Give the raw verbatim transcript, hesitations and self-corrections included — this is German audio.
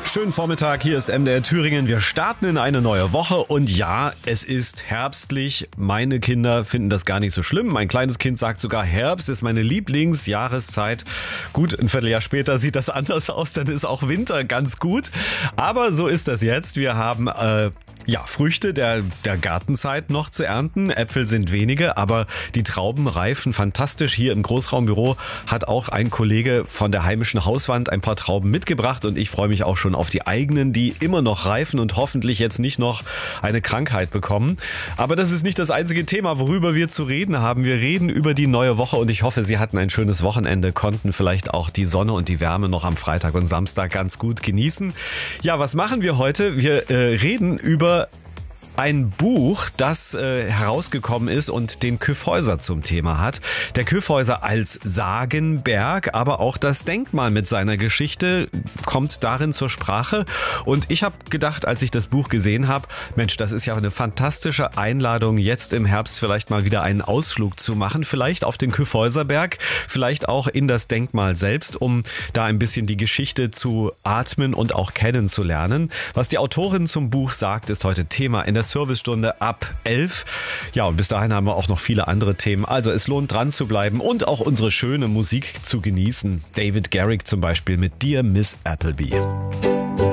Schönen Vormittag, hier ist M D R Thüringen. Wir starten in eine neue Woche und ja, es ist herbstlich. Meine Kinder finden das gar nicht so schlimm. Mein kleines Kind sagt sogar, Herbst ist meine Lieblingsjahreszeit. Gut, ein Vierteljahr später sieht das anders aus, dann ist auch Winter ganz gut. Aber so ist das jetzt. Wir haben äh, ja Früchte der, der Gartenzeit noch zu ernten. Äpfel sind wenige, aber die Trauben reifen fantastisch. Hier im Großraumbüro hat auch ein Kollege von der heimischen Hauswand ein paar Trauben mitgebracht und ich freue mich auch schon auf die eigenen, die immer noch reifen und hoffentlich jetzt nicht noch eine Krankheit bekommen. Aber das ist nicht das einzige Thema, worüber wir zu reden haben. Wir reden über die neue Woche und ich hoffe, Sie hatten ein schönes Wochenende, konnten vielleicht auch die Sonne und die Wärme noch am Freitag und Samstag ganz gut genießen. Ja, was machen wir heute? Wir äh, reden über ein Buch, das äh, herausgekommen ist und den Kyffhäuser zum Thema hat. Der Kyffhäuser als Sagenberg, aber auch das Denkmal mit seiner Geschichte kommt darin zur Sprache. Und ich habe gedacht, als ich das Buch gesehen habe, Mensch, das ist ja eine fantastische Einladung, jetzt im Herbst vielleicht mal wieder einen Ausflug zu machen. Vielleicht auf den Kyffhäuserberg, vielleicht auch in das Denkmal selbst, um da ein bisschen die Geschichte zu atmen und auch kennenzulernen. Was die Autorin zum Buch sagt, ist heute Thema in der Servicestunde ab elf. Ja, und bis dahin haben wir auch noch viele andere Themen. Also es lohnt dran zu bleiben und auch unsere schöne Musik zu genießen. David Garrick zum Beispiel mit Dear Miss Appleby.